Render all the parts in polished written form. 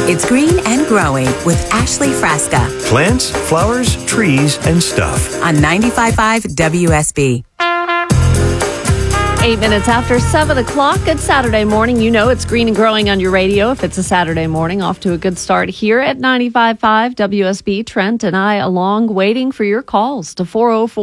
It's Green and Growing with Ashley Frasca Plants, flowers, trees, and stuff. on 95.5 WSB. 8 minutes after 7 o'clock. Good Saturday morning. You know it's Green and Growing on your radio if it's a Saturday morning. Off to a good start here at 95.5 WSB. Trent and I along waiting for your calls to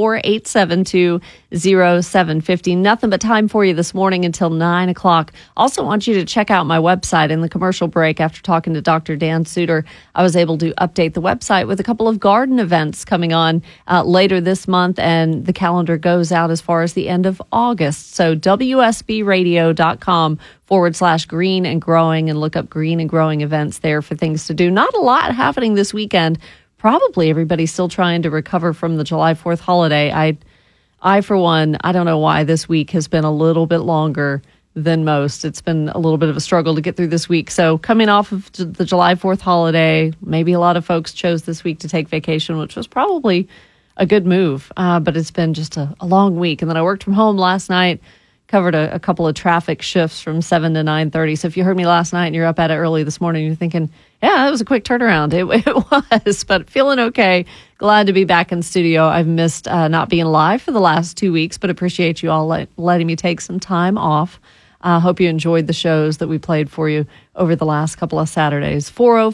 404-872-0750. Nothing but time for you this morning until 9 o'clock. Also want you to check out my website. In the commercial break after talking to Dr. Dan Suter, I was able to update the website with a couple of garden events coming on later this month, and the calendar goes out as far as the end of August. So WSBradio.com/green and growing, and look up Green and Growing events there for things to do. Not a lot happening this weekend. Probably everybody's still trying to recover from the July 4th holiday. I, for one, I don't know why this week has been a little bit longer than most. It's been a little bit of a struggle to get through this week. So coming off of the July 4th holiday, maybe a lot of folks chose this week to take vacation, which was probably a good move. But it's been just a long week. And then I worked from home last night, covered a couple of traffic shifts from 7 to 9:30. So if you heard me last night and you're up at it early this morning, you're thinking, yeah, that was a quick turnaround. It was, but feeling okay. Glad to be back in studio. I've missed not being live for the last 2 weeks, but appreciate you all letting me take some time off. Hope you enjoyed the shows that we played for you over the last couple of Saturdays.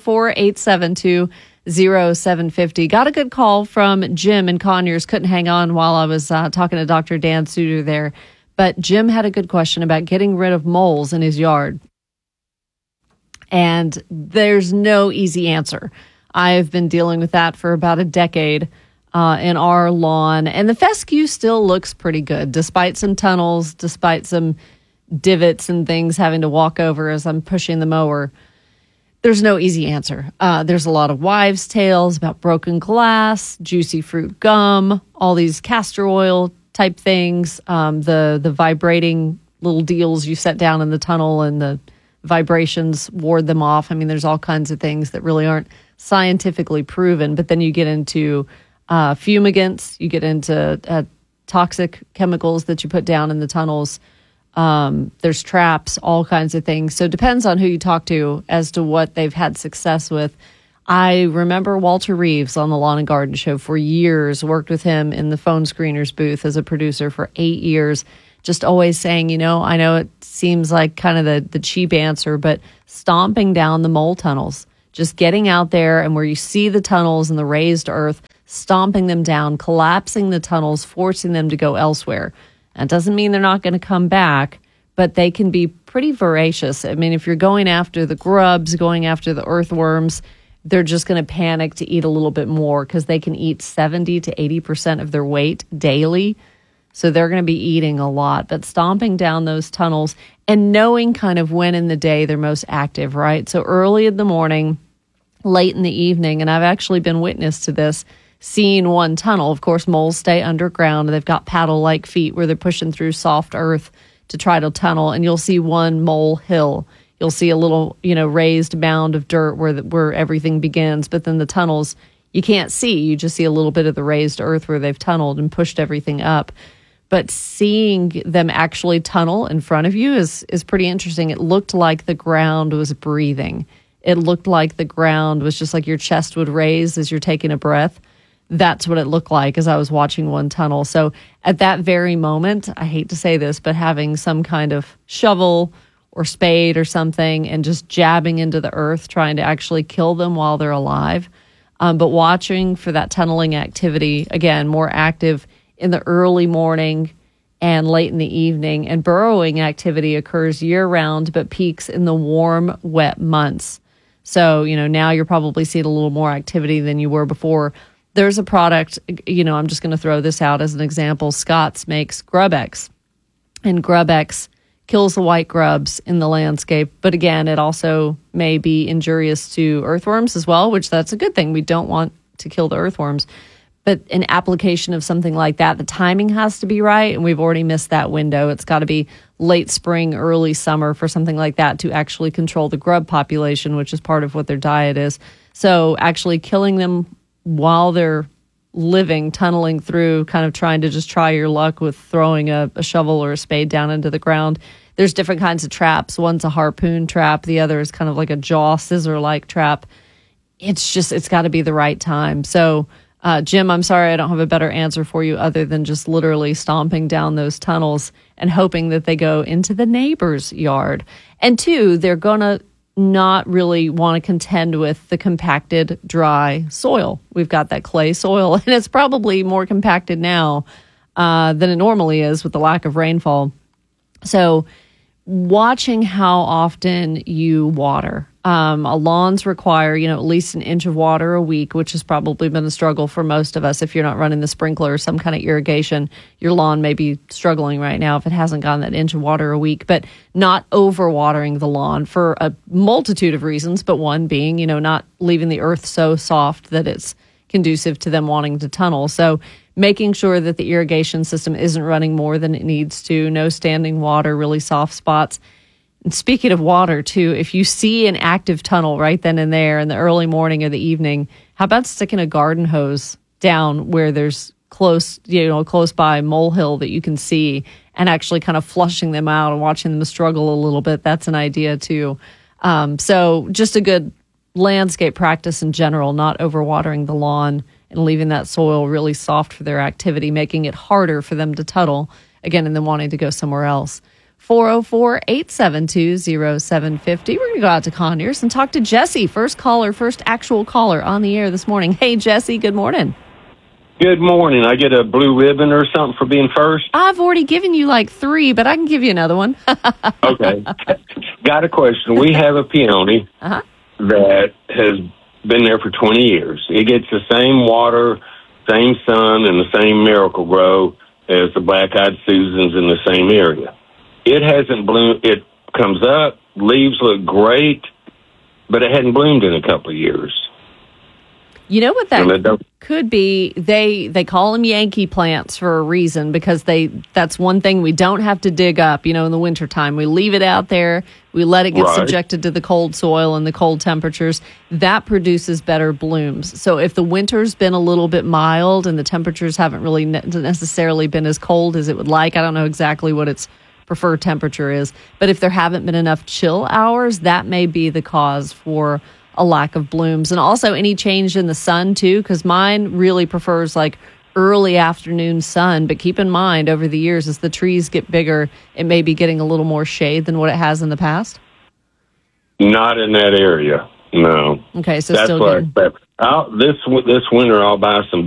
404-872-0750. Got a good call from Jim in Conyers. Couldn't hang on while I was talking to Dr. Dan Suter there. But Jim had a good question about getting rid of moles in his yard. And there's no easy answer. I've been dealing with that for about a decade in our lawn. And the fescue still looks pretty good, despite some tunnels, despite some divots and things having to walk over as I'm pushing the mower. There's no easy answer. There's a lot of wives' tales about broken glass, juicy fruit gum, all these castor oil type things, the vibrating little deals you set down in the tunnel and the vibrations ward them off. I mean, there's all kinds of things that really aren't scientifically proven. But then you get into fumigants, you get into toxic chemicals that you put down in the tunnels. There's traps, all kinds of things. So it depends on who you talk to as to what they've had success with. I remember Walter Reeves on the Lawn and Garden Show for years, worked with him in the phone screeners booth as a producer for 8 years, just always saying, I know it seems like kind of the cheap answer, but stomping down the mole tunnels, just getting out there and where you see the tunnels and the raised earth, stomping them down, collapsing the tunnels, forcing them to go elsewhere. That doesn't mean they're not going to come back, but they can be pretty voracious. I mean, if you're going after the grubs, going after the earthworms, they're just going to panic to eat a little bit more because they can eat 70 to 80% of their weight daily. So they're going to be eating a lot. But stomping down those tunnels and knowing kind of when in the day they're most active, right? So early in the morning, late in the evening, and I've actually been witness to this, seeing one tunnel. Of course, moles stay underground. They've got paddle-like feet where they're pushing through soft earth to try to tunnel. And you'll see one mole hill. You'll see a little, raised mound of dirt where everything begins. But then the tunnels, you can't see. You just see a little bit of the raised earth where they've tunneled and pushed everything up. But seeing them actually tunnel in front of you is pretty interesting. It looked like the ground was breathing. It looked like the ground was just like your chest would raise as you're taking a breath. That's what it looked like as I was watching one tunnel. So at that very moment, I hate to say this, but having some kind of shovel or spade or something and just jabbing into the earth, trying to actually kill them while they're alive. But watching for that tunneling activity, again, more active in the early morning and late in the evening. And burrowing activity occurs year-round, but peaks in the warm, wet months. So, now you're probably seeing a little more activity than you were before. There's a product, I'm just going to throw this out as an example. Scott's makes GrubX. And GrubX kills the white grubs in the landscape. But again, it also may be injurious to earthworms as well, which that's a good thing. We don't want to kill the earthworms. But an application of something like that, the timing has to be right, and we've already missed that window. It's got to be late spring, early summer for something like that to actually control the grub population, which is part of what their diet is. So actually killing them while they're living, tunneling through, kind of trying to just try your luck with throwing a shovel or a spade down into the ground, there's different kinds of traps. One's a harpoon trap. The other is kind of like a jaw scissor-like trap. It's got to be the right time. So, Jim, I'm sorry I don't have a better answer for you other than just literally stomping down those tunnels and hoping that they go into the neighbor's yard. And two, they're going to not really want to contend with the compacted, dry soil. We've got that clay soil, and it's probably more compacted now than it normally is with the lack of rainfall. So watching how often you water. Lawns require, at least an inch of water a week, which has probably been a struggle for most of us. If you're not running the sprinkler or some kind of irrigation, your lawn may be struggling right now if it hasn't gotten that inch of water a week. But not overwatering the lawn for a multitude of reasons, but one being, not leaving the earth so soft that it's conducive to them wanting to tunnel. So making sure that the irrigation system isn't running more than it needs to, no standing water, really soft spots. And speaking of water, too, if you see an active tunnel right then and there in the early morning or the evening, how about sticking a garden hose down where there's close by molehill that you can see and actually kind of flushing them out and watching them struggle a little bit? That's an idea, too. So just a good landscape practice in general, not overwatering the lawn and leaving that soil really soft for their activity, making it harder for them to tunnel, again, and then wanting to go somewhere else. 404-872-0750. We're going to go out to Conyers and talk to Jesse, first actual caller on the air this morning. Hey, Jesse, good morning. Good morning. I get a blue ribbon or something for being first? I've already given you like 3, but I can give you another one. Okay. Got a question. We have a peony that has been there for 20 years. It gets the same water, same sun, and the same Miracle-Gro as the black-eyed Susans in the same area. It hasn't bloomed. It comes up, leaves look great, but it hadn't bloomed in a couple of years. You know what that could be? They call them Yankee plants for a reason, because that's one thing we don't have to dig up, in the wintertime. We leave it out there. We let it get subjected to the cold soil and the cold temperatures. That produces better blooms. So if the winter's been a little bit mild and the temperatures haven't really necessarily been as cold as it would like, I don't know exactly what its preferred temperature is, but if there haven't been enough chill hours, that may be the cause for a lack of blooms. And also any change in the sun too, because mine really prefers like early afternoon sun. But keep in mind, over the years, as the trees get bigger, it may be getting a little more shade than what it has in the past. Not in that area, no. Okay, so that's still what good. This winter I'll buy some